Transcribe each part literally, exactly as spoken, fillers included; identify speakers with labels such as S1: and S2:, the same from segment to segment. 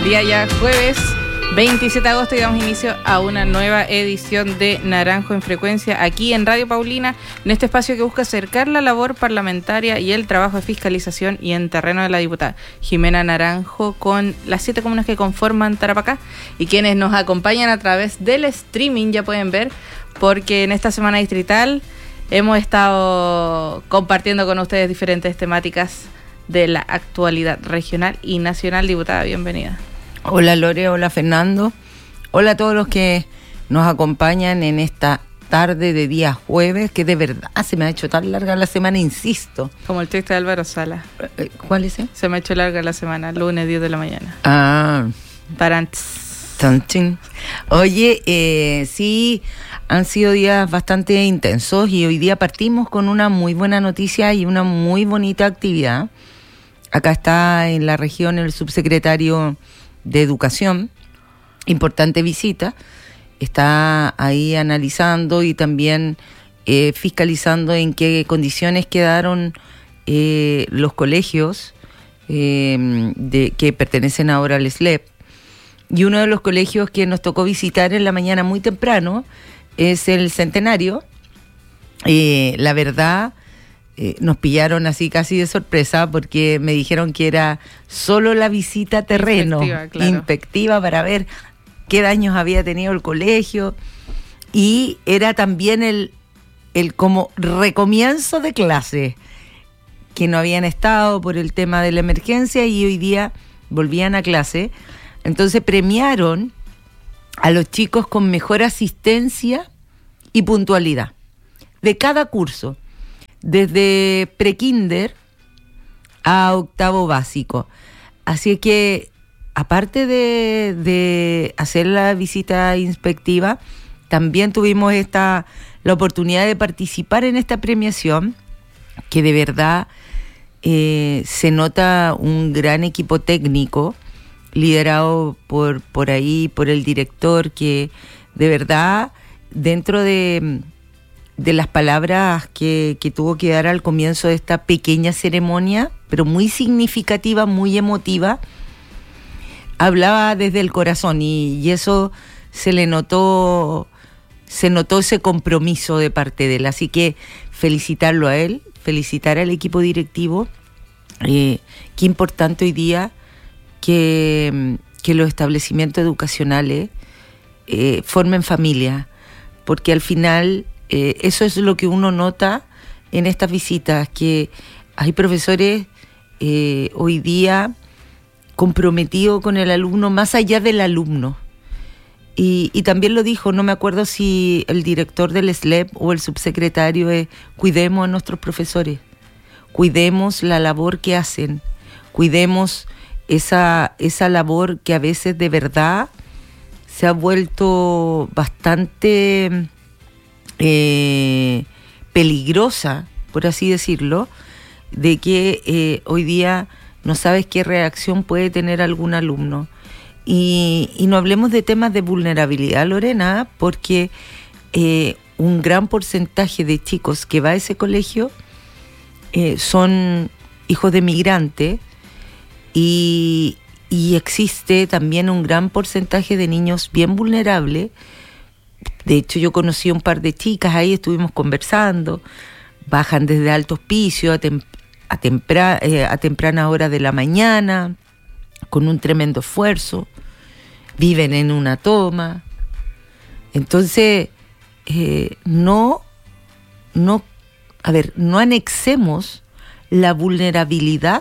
S1: Día ya jueves veintisiete de agosto y damos inicio a una nueva edición de Naranjo en Frecuencia aquí en Radio Paulina, en este espacio que busca acercar la labor parlamentaria y el trabajo de fiscalización y en terreno de la diputada Jimena Naranjo con las siete comunas que conforman Tarapacá y quienes nos acompañan a través del streaming, ya pueden ver, porque en esta semana distrital hemos estado compartiendo con ustedes diferentes temáticas de la actualidad regional y nacional. Diputada, bienvenida.
S2: Hola Lore, hola Fernando, hola a todos los que nos acompañan en esta tarde de día jueves, que de verdad se me ha hecho tan larga la semana, insisto.
S1: Como el texto de Álvaro Sala.
S2: ¿Cuál es ese?
S1: Se me ha hecho larga la semana, lunes diez de la mañana.
S2: Ah.
S1: Tarantz.
S2: Tanchin. Oye, eh, sí, han sido días bastante intensos y hoy día partimos con una muy buena noticia y una muy bonita actividad. Acá está en la región el subsecretario de Educación, importante visita, está ahí analizando y también eh, fiscalizando en qué condiciones quedaron eh, los colegios eh, de, que pertenecen ahora al S L E P. Y uno de los colegios que nos tocó visitar en la mañana muy temprano es el Centenario. Eh, la verdad, Eh, nos pillaron así casi de sorpresa porque me dijeron que era solo la visita a terreno,
S1: inspectiva, claro.
S2: inspectiva para ver qué daños había tenido el colegio, y era también el, el como recomienzo de clase, que no habían estado por el tema de la emergencia y hoy día volvían a clase. Entonces premiaron a los chicos con mejor asistencia y puntualidad de cada curso, desde prekinder a octavo básico. Así que, aparte de, de hacer la visita inspectiva, también tuvimos esta la oportunidad de participar en esta premiación, que de verdad eh, se nota un gran equipo técnico, liderado por, por ahí, por el director, que de verdad, dentro de... de las palabras que, que tuvo que dar al comienzo de esta pequeña ceremonia, pero muy significativa, muy emotiva, hablaba desde el corazón y, y eso se le notó, se notó ese compromiso de parte de él. Así que felicitarlo a él, felicitar al equipo directivo. Eh, qué importante hoy día que, que los establecimientos educacionales eh, formen familia, porque al final... Eh, eso es lo que uno nota en estas visitas, que hay profesores eh, hoy día comprometidos con el alumno más allá del alumno. Y, y también lo dijo, no me acuerdo si el director del S L E P o el subsecretario, es cuidemos a nuestros profesores, cuidemos la labor que hacen, cuidemos esa, esa labor que a veces de verdad se ha vuelto bastante... Eh, peligrosa, por así decirlo, de que eh, hoy día no sabes qué reacción puede tener algún alumno. Y, y no hablemos de temas de vulnerabilidad, Lorena, porque eh, un gran porcentaje de chicos que va a ese colegio eh, son hijos de migrantes y, y existe también un gran porcentaje de niños bien vulnerables. De hecho, yo conocí a un par de chicas, ahí estuvimos conversando, bajan desde altos pisos a, tem- a, tempra- eh, a temprana hora de la mañana, con un tremendo esfuerzo, viven en una toma. Entonces, eh, no, no, a ver, no anexemos la vulnerabilidad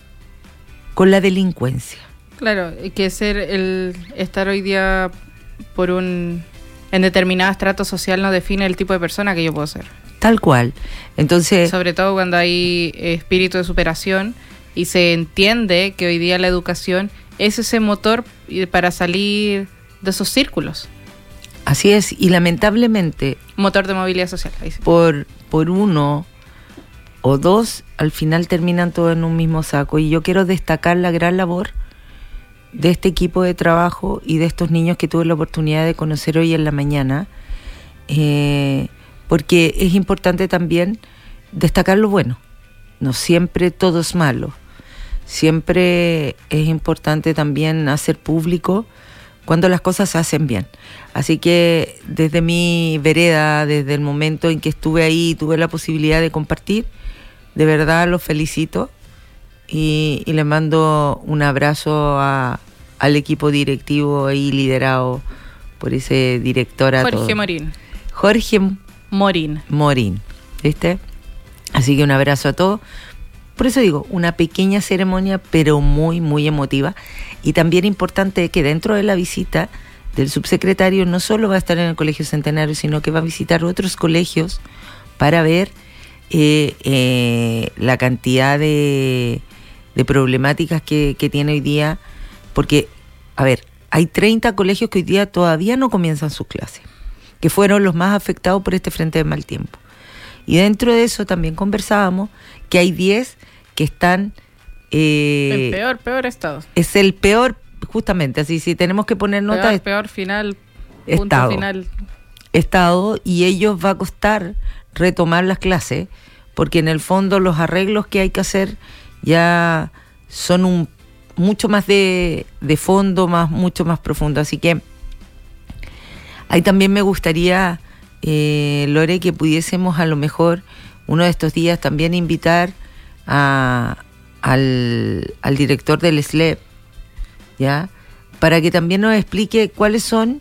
S2: con la delincuencia.
S1: Claro, que ser el estar hoy día por un... en determinado estrato social no define el tipo de persona que yo puedo ser.
S2: Tal cual. Entonces,
S1: sobre todo cuando hay espíritu de superación y se entiende que hoy día la educación es ese motor para salir de esos círculos.
S2: Así es, y lamentablemente...
S1: motor de movilidad social. Ahí sí.
S2: Por, por uno o dos, al final terminan todos en un mismo saco. Y yo quiero destacar la gran labor de este equipo de trabajo y de estos niños que tuve la oportunidad de conocer hoy en la mañana, eh, porque es importante también destacar lo bueno. No siempre todo es malo. siempre es importante también hacer público cuando las cosas se hacen bien. Así que desde mi vereda, desde el momento en que estuve ahí y tuve la posibilidad de compartir, de verdad los felicito y, y les mando un abrazo a, al equipo directivo ahí liderado por ese directorato.
S1: Jorge Morín.
S2: Jorge
S1: Morín.
S2: Morín, ¿viste? Así que un abrazo a todos. Por eso digo, una pequeña ceremonia, pero muy, muy emotiva. Y también importante que dentro de la visita del subsecretario no solo va a estar en el Colegio Centenario, sino que va a visitar otros colegios para ver eh, eh, la cantidad de, de problemáticas que, que tiene hoy día. Porque, a ver, hay treinta colegios que hoy día todavía no comienzan sus clases, que fueron los más afectados por este frente de mal tiempo. Y dentro de eso también conversábamos que hay diez que están... Eh,
S1: el peor, peor estado.
S2: Es el peor, justamente, así si tenemos que poner nota...
S1: Peor,
S2: es,
S1: peor final, punto
S2: estado,
S1: final.
S2: Estado, y ellos va a costar retomar las clases, porque en el fondo los arreglos que hay que hacer ya son un mucho más de, de fondo, más mucho más profundo. Así que ahí también me gustaría... Eh, Lore, que pudiésemos a lo mejor uno de estos días también invitar a, al, al director del S L E P, ¿ya? Para que también nos explique cuáles son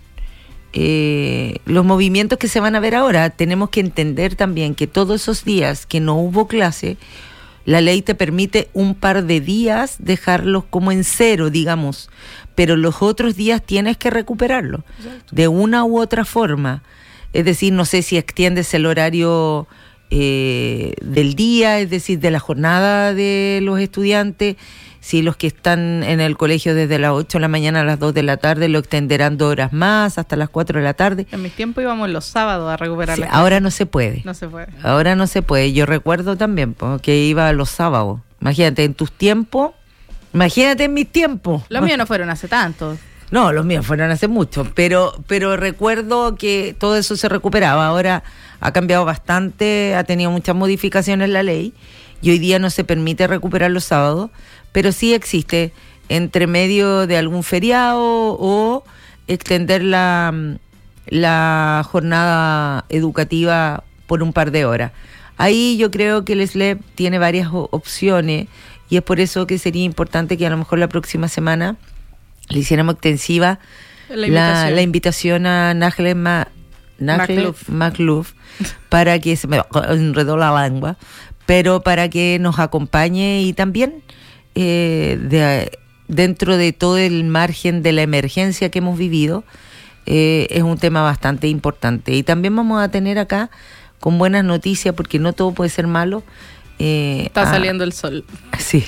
S2: eh, los movimientos que se van a ver ahora. Tenemos que entender también que todos esos días que no hubo clase, la ley te permite un par de días dejarlos como en cero, digamos, pero los otros días tienes que recuperarlos de una u otra forma. Es decir, no sé si extiendes el horario eh, del día, es decir, de la jornada de los estudiantes, si los que están en el colegio desde las ocho de la mañana a las dos de la tarde lo extenderán dos horas más, hasta las cuatro de la tarde.
S1: En mis tiempos íbamos los sábados a recuperar
S2: sí,
S1: las
S2: ahora no se puede.
S1: No se puede.
S2: Ahora no se puede. Yo recuerdo también que iba los sábados. Imagínate, en tus tiempos, imagínate en mis tiempos.
S1: Los míos no fueron hace tanto.
S2: No, los míos fueron hace mucho, pero pero recuerdo que todo eso se recuperaba. Ahora ha cambiado bastante, ha tenido muchas modificaciones la ley y hoy día no se permite recuperar los sábados, pero sí existe entre medio de algún feriado o extender la, la jornada educativa por un par de horas. Ahí yo creo que el S L E P tiene varias opciones y es por eso que sería importante que a lo mejor la próxima semana le hiciéramos extensiva la invitación, la, la invitación a Nájile Ma, Magluf para que se me enredó la lengua, pero para que nos acompañe y también eh, de, dentro de todo el margen de la emergencia que hemos vivido, eh, es un tema bastante importante. Y también vamos a tener acá con buenas noticias, porque no todo puede ser malo. Eh,
S1: Está
S2: a,
S1: saliendo el sol.
S2: Sí.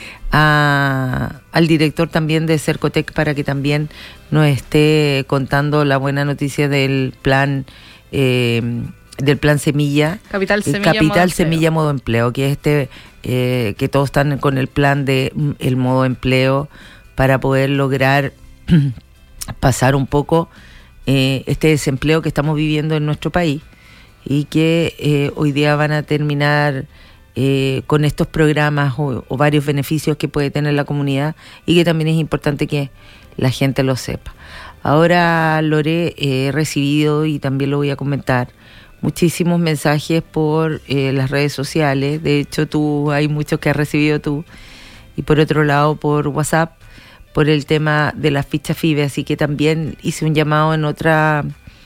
S2: A, al director también de Cercotec para que también nos esté contando la buena noticia del plan eh, del plan Semilla
S1: Capital Semilla,
S2: Capital
S1: modo
S2: Semilla Modo Empleo, que es este eh, que todos están con el plan de el modo empleo para poder lograr pasar un poco eh, este desempleo que estamos viviendo en nuestro país y que eh, hoy día van a terminar Eh, con estos programas o, o varios beneficios que puede tener la comunidad y que también es importante que la gente lo sepa. Ahora, Lore, eh, he recibido, y también lo voy a comentar, muchísimos mensajes por eh, las redes sociales. De hecho, tú hay muchos que has recibido tú, y por otro lado por WhatsApp, por el tema de las fichas F I B E. Así que también hice un llamado en otra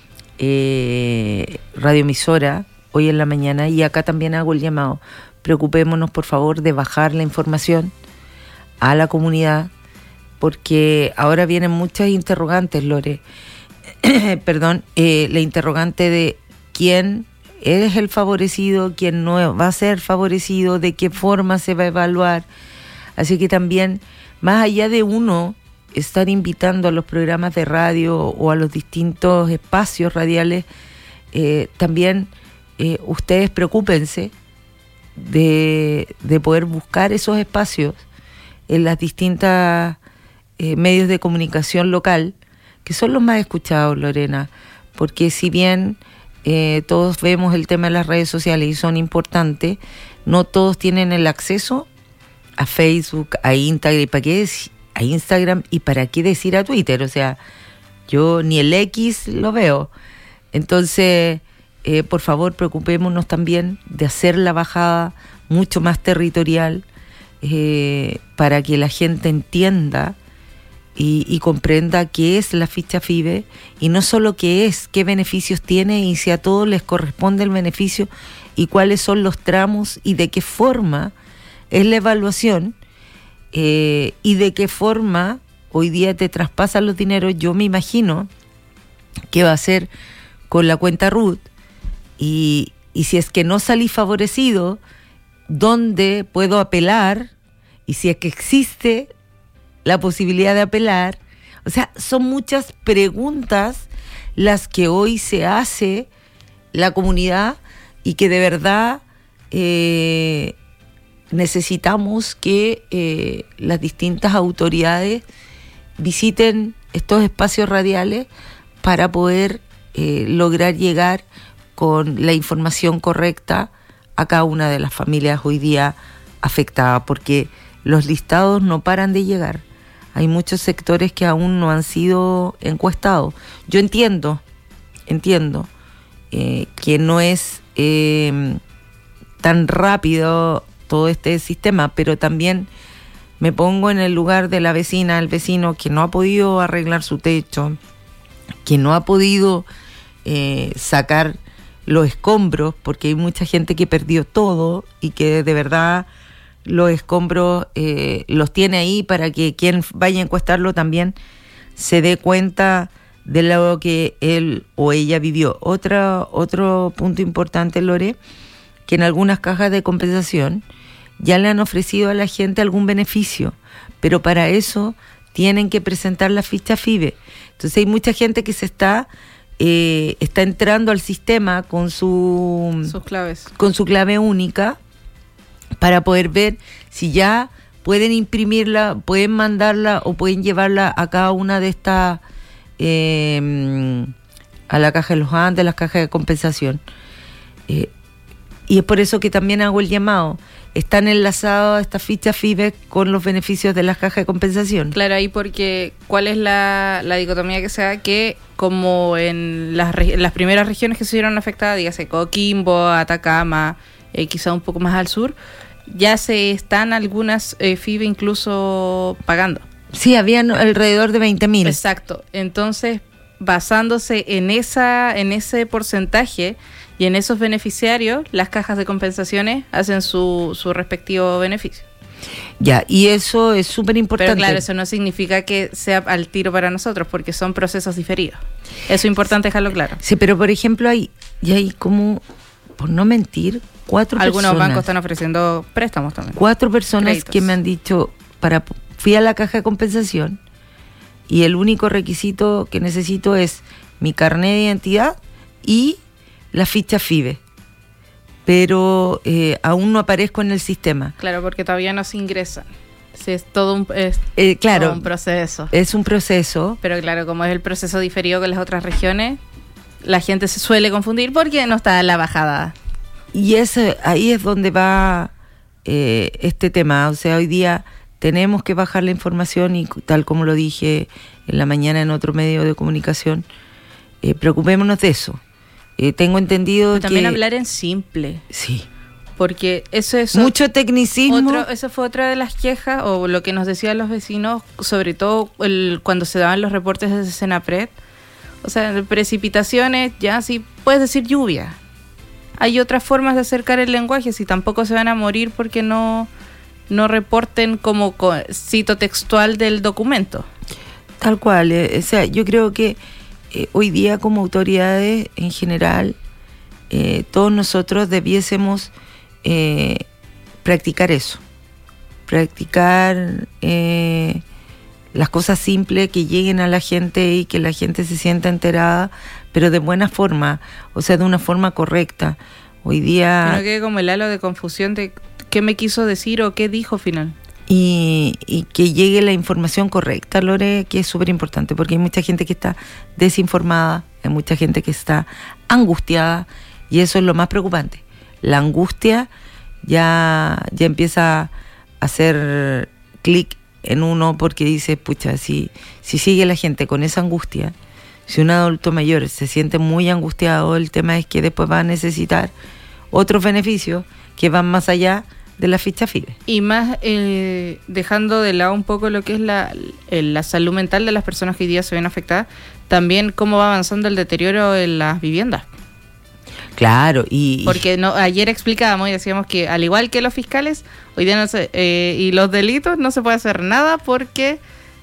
S2: eh, radioemisora hoy en la mañana, y acá también hago el llamado. Preocupémonos, por favor, de bajar la información a la comunidad, porque ahora vienen muchas interrogantes, Lore. Perdón, eh, la interrogante de quién es el favorecido, quién no va a ser favorecido, de qué forma se va a evaluar. Así que también, más allá de uno estar invitando a los programas de radio o a los distintos espacios radiales, eh, también eh, ustedes preocúpense De, de poder buscar esos espacios en las distintas eh, medios de comunicación local, que son los más escuchados, Lorena, porque si bien eh, todos vemos el tema de las redes sociales y son importantes, no todos tienen el acceso a Facebook, a Instagram, ¿para qué decir a Instagram y para qué decir a Twitter? O sea, yo ni el X lo veo. Entonces, eh, por favor, preocupémonos también de hacer la bajada mucho más territorial eh, para que la gente entienda y, y comprenda qué es la ficha FIBE y no solo qué es, qué beneficios tiene y si a todos les corresponde el beneficio y cuáles son los tramos y de qué forma es la evaluación eh, y de qué forma hoy día te traspasan los dineros. Yo me imagino que va a ser con la cuenta R U T y, y si es que no salí favorecido, ¿dónde puedo apelar? Y si es que existe la posibilidad de apelar. O sea, son muchas preguntas las que hoy se hace la comunidad y que de verdad eh, necesitamos que eh, las distintas autoridades visiten estos espacios radiales para poder eh, lograr llegar con la información correcta a cada una de las familias hoy día afectadas, porque los listados no paran de llegar. Hay muchos sectores que aún no han sido encuestados. Yo entiendo, entiendo eh, que no es eh, tan rápido todo este sistema, pero también me pongo en el lugar de la vecina, el vecino que no ha podido arreglar su techo, que no ha podido eh, sacar los escombros, porque hay mucha gente que perdió todo y que de verdad los escombros eh, los tiene ahí para que quien vaya a encuestarlo también se dé cuenta de lo que él o ella vivió. Otra, otro punto importante, Lore, que en algunas cajas de compensación ya le han ofrecido a la gente algún beneficio, pero para eso tienen que presentar la ficha FIBE. Entonces hay mucha gente que se está eh, está entrando al sistema con su
S1: sus claves,
S2: con su clave única para poder ver si ya pueden imprimirla, pueden mandarla o pueden llevarla a cada una de estas eh, a la caja de los Andes, las cajas de compensación. Eh, y es por eso que también hago el llamado. Están enlazadas estas fichas FIBE con los beneficios de las cajas de compensación.
S1: Claro, ahí porque ¿cuál es la, la dicotomía que se da? Que como en las, en las primeras regiones que se vieron afectadas, dígase Coquimbo, Atacama, eh, quizá un poco más al sur, ya se están algunas eh, FIBE incluso pagando.
S2: Sí, habían alrededor de veinte mil.
S1: Exacto. Entonces, basándose en esa en ese porcentaje y en esos beneficiarios, las cajas de compensaciones hacen su, su respectivo beneficio.
S2: Ya, y eso es súper importante.
S1: Pero claro, eso no significa que sea al tiro para nosotros, porque son procesos diferidos. Eso es importante dejarlo claro.
S2: Sí, pero por ejemplo, hay, ya hay como, por no mentir, cuatro
S1: Algunos
S2: personas.
S1: bancos están ofreciendo préstamos también.
S2: Cuatro personas
S1: Créditos.
S2: que me han dicho, para fui a la caja de compensación y el único requisito que necesito es mi carnet de identidad y la ficha FIBE, pero eh, aún no aparezco en el sistema.
S1: Claro, porque todavía no se ingresan. Sí, es todo un, es
S2: eh, claro,
S1: todo un proceso.
S2: Es un proceso.
S1: Pero claro, como es el proceso diferido con las otras regiones, la gente se suele confundir porque no está en la bajada.
S2: Y ese, ahí es donde va eh, este tema. O sea, hoy día tenemos que bajar la información y tal como lo dije en la mañana en otro medio de comunicación, eh, preocupémonos de eso. Eh, tengo entendido
S1: Pero también
S2: que...
S1: hablar en simple.
S2: Sí.
S1: Porque eso es...
S2: Mucho tecnicismo.
S1: Otro, eso fue otra de las quejas, o lo que nos decían los vecinos, sobre todo el, cuando se daban los reportes de Senapred. O sea, precipitaciones, ya sí, puedes decir lluvia. Hay otras formas de acercar el lenguaje, si tampoco se van a morir porque no, no reporten como cito textual del documento.
S2: Tal cual. Eh, o sea, yo creo que Eh, hoy día como autoridades en general, eh, todos nosotros debiésemos eh, practicar eso, practicar eh, las cosas simples que lleguen a la gente y que la gente se sienta enterada, pero de buena forma, o sea, de una forma correcta. Hoy día...
S1: Que no quede como el halo de confusión de qué me quiso decir o qué dijo final.
S2: Y, y que llegue la información correcta, Lore, que es súper importante, porque hay mucha gente que está desinformada, hay mucha gente que está angustiada, y eso es lo más preocupante. La angustia ya, ya empieza hacer clic en uno porque dice, pucha, si, si sigue la gente con esa angustia, si un adulto mayor se siente muy angustiado, el tema es que después va a necesitar otros beneficios que van más allá de la ficha FIDE.
S1: Y más eh, dejando de lado un poco lo que es la, la salud mental de las personas que hoy día se ven afectadas, también cómo va avanzando el deterioro en las viviendas.
S2: Claro, y...
S1: Porque no, ayer explicábamos y decíamos que al igual que los fiscales, hoy día no se, eh, y los delitos no se puede hacer nada porque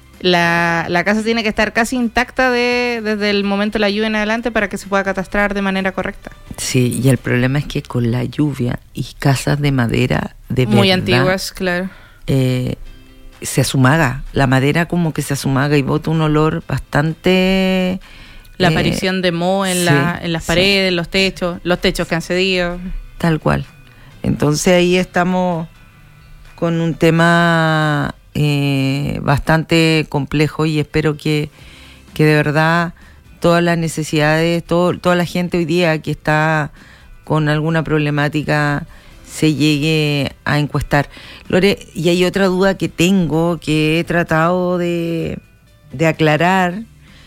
S1: la, la casa tiene que estar casi intacta de, desde el momento de la lluvia en adelante para que se pueda catastrar de manera correcta.
S2: Sí, y el problema es que con la lluvia y casas de madera de
S1: muy
S2: verdad,
S1: antiguas, claro.
S2: Eh, se asumaga, la madera como que se asumaga y bota un olor bastante...
S1: La
S2: eh,
S1: aparición de moho en,
S2: sí,
S1: la, en las paredes,
S2: sí.
S1: los techos, los techos que han cedido.
S2: Tal cual. Entonces ahí estamos con un tema eh, bastante complejo y espero que, que de verdad todas las necesidades, todo, toda la gente hoy día que está con alguna problemática se llegue a encuestar. Lore, y hay otra duda que tengo, que he tratado de, de aclarar,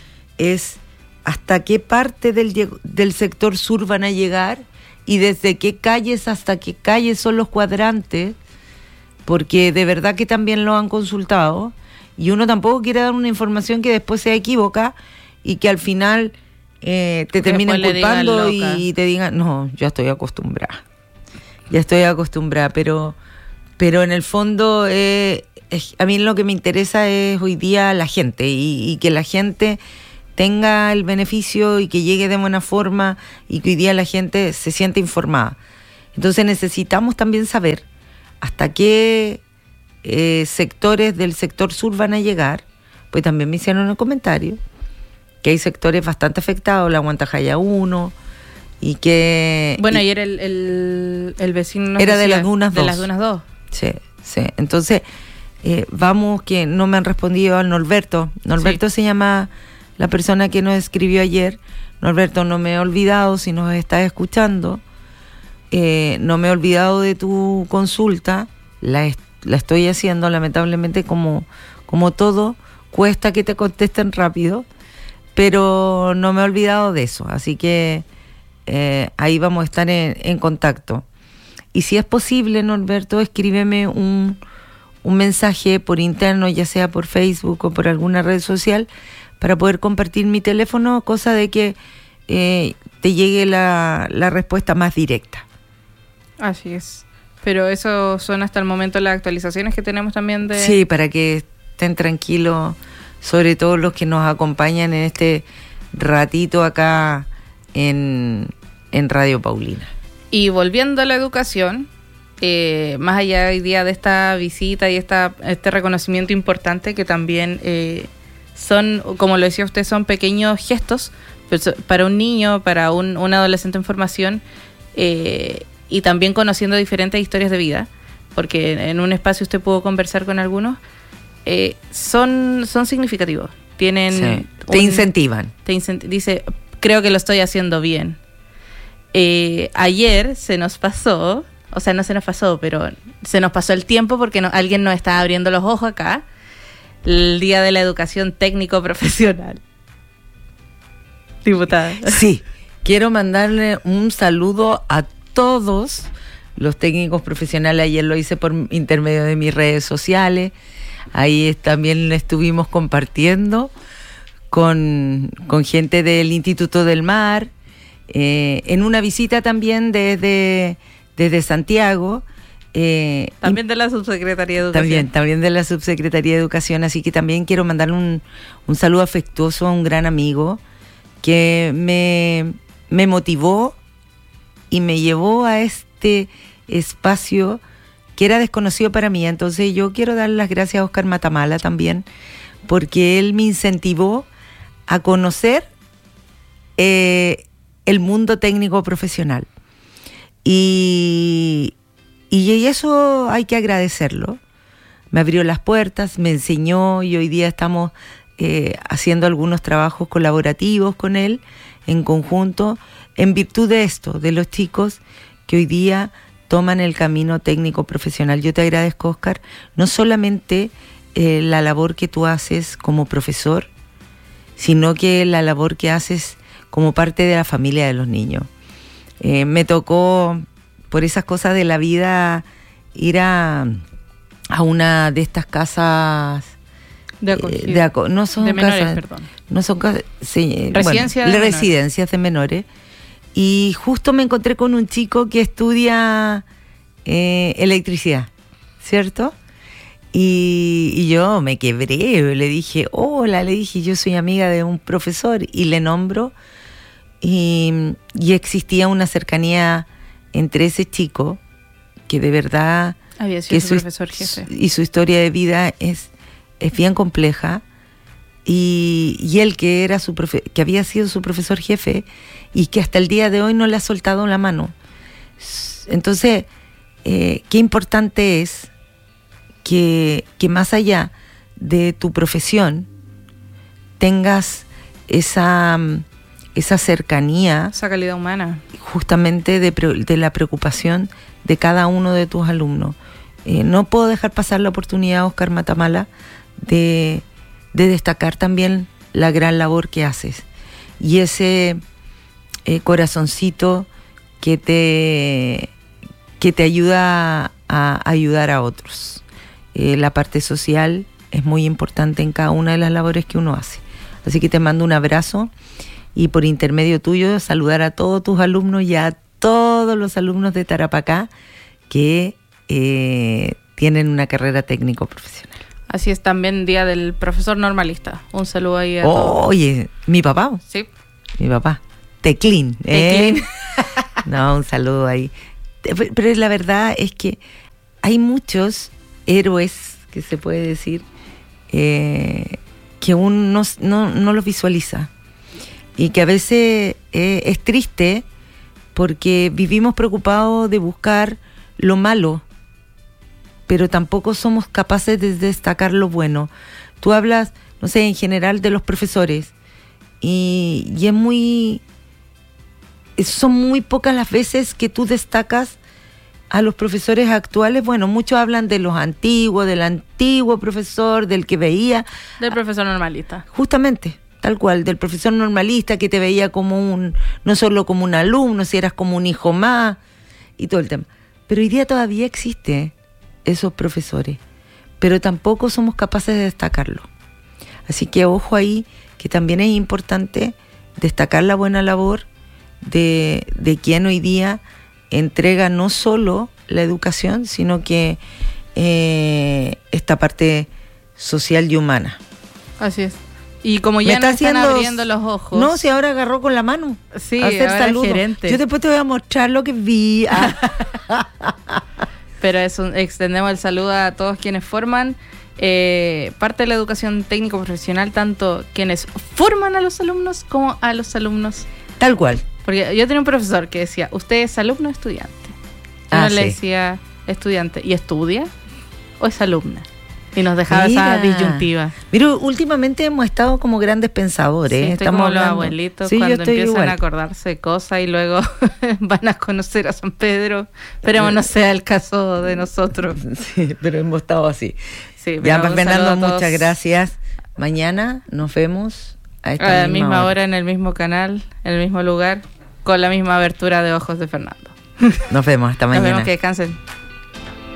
S2: es hasta qué parte del, del sector sur van a llegar y desde qué calles hasta qué calles son los cuadrantes, porque de verdad que también lo han consultado y uno tampoco quiere dar una información que después sea equívoca y que al final eh, te terminen culpando y te digan, no, ya estoy acostumbrada, ya estoy acostumbrada, pero, pero en el fondo eh, es, a mí lo que me interesa es hoy día la gente y, y que la gente tenga el beneficio y que llegue de buena forma y que hoy día la gente se siente informada. Entonces necesitamos también saber hasta qué eh, sectores del sector sur van a llegar, pues también me hicieron un comentario que hay sectores bastante afectados, la Guantajaya uno, y que...
S1: Bueno,
S2: y,
S1: ayer el, el, el vecino nos
S2: era
S1: decía,
S2: de las Dunas dos.
S1: De las Dunas dos.
S2: Sí, sí. Entonces, eh, vamos, que no me han respondido al Norberto. Norberto sí. Se llama la persona que nos escribió ayer. Norberto, no me he olvidado, si nos estás escuchando, eh, no me he olvidado de tu consulta, la, est- la estoy haciendo, lamentablemente, como, como todo, cuesta que te contesten rápido, pero no me he olvidado de eso, así que eh, ahí vamos a estar en, en contacto. Y si es posible, Norberto, escríbeme un, un mensaje por interno, ya sea por Facebook o por alguna red social, para poder compartir mi teléfono, cosa de que eh, te llegue la, la respuesta más directa.
S1: Así es. Pero eso son hasta el momento las actualizaciones que tenemos también de...
S2: Sí, para que estén tranquilos, sobre todo los que nos acompañan en este ratito acá en, en Radio Paulina.
S1: Y volviendo a la educación, eh, más allá hoy día de esta visita y esta, este reconocimiento importante que también... Eh, son, como lo decía usted, son pequeños gestos para un niño, para un, un adolescente en formación, eh, y también conociendo diferentes historias de vida, porque en un espacio usted pudo conversar con algunos, eh, son, son significativos. Tienen
S2: sí. Te
S1: un,
S2: incentivan.
S1: Te incent- dice, creo que lo estoy haciendo bien. Eh, ayer se nos pasó, o sea, no se nos pasó, pero se nos pasó el tiempo porque no, alguien nos estaba abriendo los ojos acá, el Día de la Educación Técnico Profesional. Diputada.
S2: Sí, quiero mandarle un saludo a todos los técnicos profesionales. Ayer lo hice por intermedio de mis redes sociales. Ahí también estuvimos compartiendo con, con gente del Instituto del Mar, eh, en una visita también desde, desde Santiago. Eh,
S1: también de la Subsecretaría de Educación.
S2: También, también de la Subsecretaría de Educación, así que también quiero mandarle un, un saludo afectuoso a un gran amigo que me, me motivó y me llevó a este espacio que era desconocido para mí. Entonces yo quiero dar las gracias a Oscar Matamala también, porque él me incentivó a conocer eh, el mundo técnico profesional. Y... Y eso hay que agradecerlo. Me abrió las puertas, me enseñó y hoy día estamos eh, haciendo algunos trabajos colaborativos con él en conjunto, en virtud de esto, de los chicos que hoy día toman el camino técnico profesional. Yo te agradezco, Oscar, no solamente eh, la labor que tú haces como profesor, sino que la labor que haces como parte de la familia de los niños. Eh, me tocó, por esas cosas de la vida, ir a, a una de estas casas
S1: de acogida.
S2: Eh, de aco- no son
S1: de menores,
S2: casas,
S1: perdón.
S2: No son casas, sí,
S1: Residencia
S2: bueno,
S1: de
S2: residencias de menores. Y justo me encontré con un chico que estudia eh, electricidad, ¿cierto? Y, y yo me quebré, le dije, hola, le dije, yo soy amiga de un profesor, y le nombro, y, y existía una cercanía entre ese chico, que de verdad...
S1: Había sido
S2: que
S1: su
S2: su,
S1: profesor jefe.
S2: Y su historia de vida es, es bien compleja, y, y él que, era su profe, que había sido su profesor jefe, y que hasta el día de hoy no le ha soltado la mano. Entonces, eh, qué importante es que, que más allá de tu profesión tengas esa, esa cercanía,
S1: esa calidad humana,
S2: justamente de, de la preocupación de cada uno de tus alumnos. Eh, no puedo dejar pasar la oportunidad, Oscar Matamala, de, de destacar también la gran labor que haces y ese eh, corazoncito que te, que te ayuda a, a ayudar a otros. Eh, la parte social es muy importante en cada una de las labores que uno hace. Así que te mando un abrazo, y por intermedio tuyo saludar a todos tus alumnos y a todos los alumnos de Tarapacá que eh, tienen una carrera técnico profesional.
S1: Así es, también día del profesor normalista. Un saludo ahí a
S2: oh,
S1: todos.
S2: Oye, mi papá.
S1: Sí.
S2: Mi papá. Teclín. ¿eh?
S1: Teclín.
S2: No, un saludo ahí. Pero la verdad es que hay muchos héroes, que se puede decir, eh, que uno no, no, no los visualiza. Y que a veces eh, es triste porque vivimos preocupados de buscar lo malo, pero tampoco somos capaces de destacar lo bueno. Tú hablas, no sé, en general de los profesores, y, y es muy... son muy pocas las veces que tú destacas a los profesores actuales. Bueno, muchos hablan de los antiguos, del antiguo profesor, del que veía...
S1: Del profesor normalista.
S2: Justamente, tal cual, del profesor normalista que te veía como un... no solo como un alumno, si eras como un hijo más, y todo el tema. Pero hoy día todavía existe esos profesores, pero tampoco somos capaces de destacarlo. Así que ojo ahí, que también es importante destacar la buena labor de, de quien hoy día entrega no solo la educación, sino que eh, esta parte social y humana.
S1: Así es. Y como ya nos están haciendo... abriendo los ojos...
S2: No, si ahora agarró con la mano.
S1: Sí,
S2: a hacer
S1: ahora
S2: saludos.
S1: Gerente.
S2: Yo después te voy a mostrar lo que vi.
S1: Pero eso, extendemos el saludo a todos quienes forman eh, parte de la educación técnico profesional, tanto quienes forman a los alumnos como a los alumnos.
S2: Tal cual.
S1: Porque yo tenía un profesor que decía, ¿usted es alumno o estudiante? Yo
S2: Ah,
S1: no le
S2: sí.
S1: decía estudiante. ¿Y estudia o es alumna? Y nos dejaba
S2: Mira.
S1: esa disyuntiva.
S2: Mira, últimamente hemos estado como grandes pensadores.
S1: Sí,
S2: ¿eh?
S1: estoy
S2: Estamos
S1: como los
S2: hablando.
S1: abuelitos
S2: Sí, yo
S1: cuando
S2: estoy
S1: empiezan
S2: igual.
S1: a acordarse de cosas y luego van a conocer a San Pedro. Esperemos no sea el caso de nosotros.
S2: Sí, pero hemos estado así.
S1: Sí,
S2: Ya,
S1: pero un
S2: Fernando,
S1: saludo a todos.
S2: muchas gracias. Mañana nos vemos a esta
S1: A la
S2: misma,
S1: misma hora.
S2: hora.
S1: en el mismo canal, en el mismo lugar, con la misma abertura de ojos de Fernando.
S2: Nos vemos, hasta
S1: Nos
S2: mañana.
S1: vemos, que descansen.